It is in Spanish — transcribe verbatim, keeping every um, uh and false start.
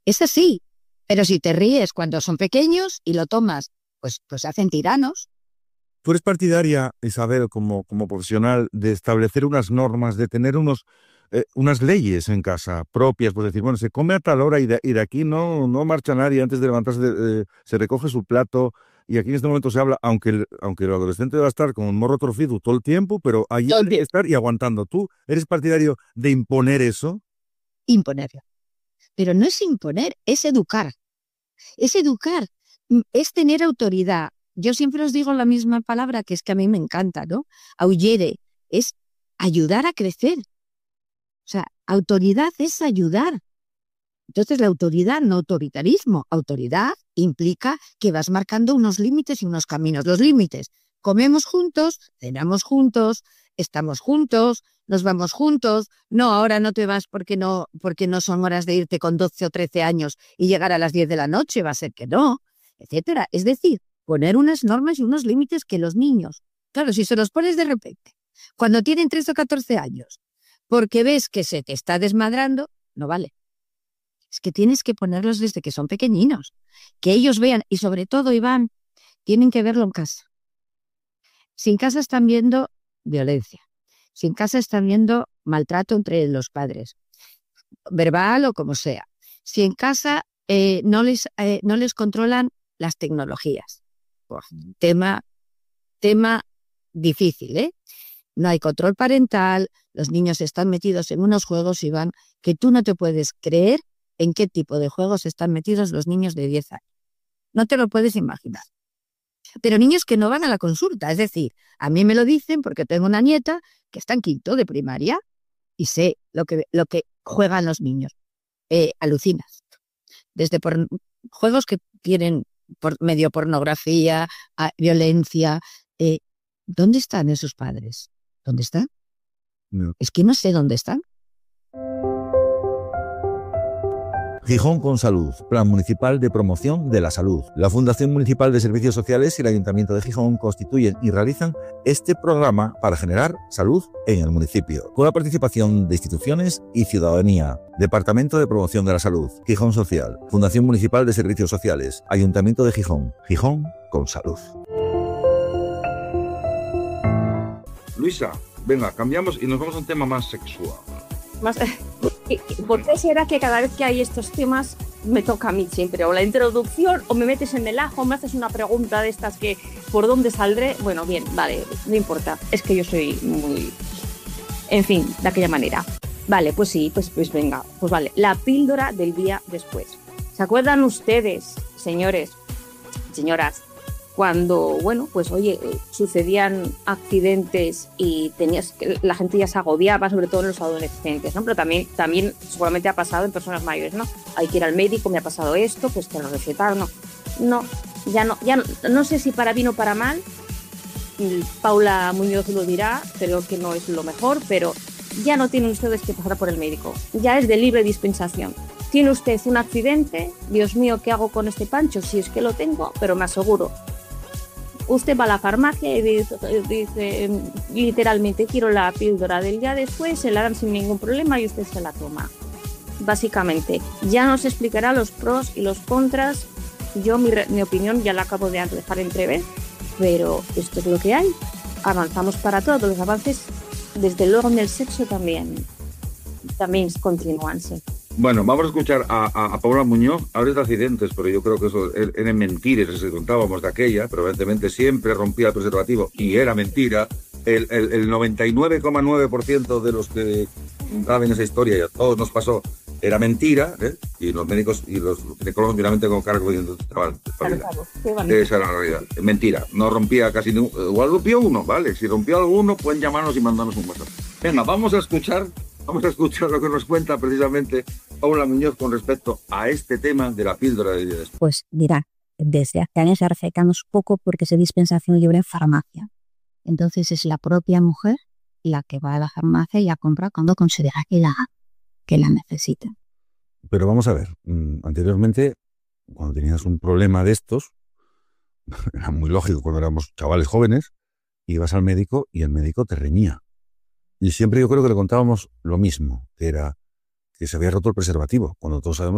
Es así. Pero si te ríes cuando son pequeños y lo tomas, pues, pues se hacen tiranos. ¿Tú eres partidaria, Isabel, como, como profesional, de establecer unas normas, de tener unos, eh, unas leyes en casa propias? Pues decir, bueno, se come a tal hora y de, y de aquí no, no marcha nadie antes de levantarse, de, eh, se recoge su plato y aquí en este momento se habla, aunque el, aunque el adolescente va a estar con un morro torcido todo el tiempo, pero allí Todo el tiene que tiempo. estar y aguantando. ¿Tú eres partidario de imponer eso? Imponerlo. Pero no es imponer, es educar. Es educar, es tener autoridad. Yo siempre os digo la misma palabra, que es que a mí me encanta, ¿no? Aullere, es ayudar a crecer. O sea, autoridad es ayudar. Entonces, la autoridad, no autoritarismo. Autoridad implica que vas marcando unos límites y unos caminos. Los límites, comemos juntos, cenamos juntos, estamos juntos, nos vamos juntos. No, ahora no te vas porque no, porque no son horas de irte con doce o trece años y llegar a las diez de la noche, va a ser que no, etcétera. Es decir, poner unas normas y unos límites que los niños, claro, si se los pones de repente, cuando tienen trece o catorce años, porque ves que se te está desmadrando, no vale. Es que tienes que ponerlos desde que son pequeñinos, que ellos vean, y sobre todo, Iván, tienen que verlo en casa. Si en casa están viendo violencia, si en casa están viendo maltrato entre los padres, verbal o como sea, si en casa eh, no, les, eh, no les controlan las tecnologías, pues, tema, tema difícil, ¿eh? No hay control parental, los niños están metidos en unos juegos, Iván, que tú no te puedes creer en qué tipo de juegos están metidos los niños de diez años. No te lo puedes imaginar. Pero niños que no van a la consulta, es decir, a mí me lo dicen porque tengo una nieta que está en quinto de primaria y sé lo que, lo que juegan los niños. Eh, alucinas. Desde por, juegos que tienen por medio pornografía, a, violencia. Eh, ¿Dónde están esos padres? ¿Dónde están? No. Es que no sé dónde están. Gijón con Salud, Plan Municipal de Promoción de la Salud. La Fundación Municipal de Servicios Sociales y el Ayuntamiento de Gijón constituyen y realizan este programa para generar salud en el municipio, con la participación de instituciones y ciudadanía. Departamento de Promoción de la Salud, Gijón Social, Fundación Municipal de Servicios Sociales, Ayuntamiento de Gijón. Gijón con Salud. Luisa, venga, cambiamos y nos vamos a un tema más sexual. Más, ¿por qué será que cada vez que hay estos temas me toca a mí siempre? O la introducción, o me metes en el ajo, o me haces una pregunta de estas que ¿por dónde saldré? Bueno, bien, vale, no importa. Es que yo soy muy... En fin, de aquella manera. Vale, pues sí, pues, pues venga. Pues vale, la píldora del día después. ¿Se acuerdan ustedes, señores, señoras, cuando, bueno, pues oye, sucedían accidentes y tenías que, la gente ya se agobiaba, sobre todo en los adolescentes, ¿no? Pero también, también seguramente ha pasado en personas mayores, ¿no? Hay que ir al médico, me ha pasado esto, pues te lo recetaron, no. No, ya no, ya no, no sé si para bien o para mal, Paula Muñoz lo dirá, creo que no es lo mejor, pero ya no tienen ustedes que pasar por el médico, ya es de libre dispensación. Tiene usted un accidente, Dios mío, ¿qué hago con este pancho? Si es que lo tengo, pero me aseguro. Usted va a la farmacia y dice, dice literalmente quiero la píldora del día después, se la dan sin ningún problema y usted se la toma. Básicamente, ya nos explicará los pros y los contras. Yo mi, mi opinión ya la acabo de dejar entrever, pero esto es lo que hay. Avanzamos para todos, los avances desde luego en el sexo también, también continúanse. Bueno, vamos a escuchar a, a, a Paula Muñoz, habla de accidentes, pero yo creo que eso eran mentiras que contábamos de aquella, pero evidentemente siempre rompía el preservativo y era mentira. El, el, el noventa y nueve coma nueve por ciento de los que saben esa historia, y a todos nos pasó, era mentira, ¿eh? Y los médicos y los ginecólogos finalmente con cargo de claro, claro. Esa era la realidad. Mentira, no rompía casi ninguno, igual rompió uno, ¿vale? Si rompió alguno, pueden llamarnos y mandarnos un WhatsApp. Venga, vamos a escuchar Vamos a escuchar lo que nos cuenta precisamente Paula Muñoz con respecto a este tema de la píldora de día después. Pues dirá, desde hace años ya recetamos poco porque es dispensación libre en farmacia. Entonces es la propia mujer la que va a la farmacia y la compra cuando considera que la, que la necesita. Pero vamos a ver, anteriormente, cuando tenías un problema de estos, era muy lógico cuando éramos chavales jóvenes, ibas al médico y el médico te reñía. Y siempre yo creo que le contábamos lo mismo, que era que se había roto el preservativo, cuando todos sabemos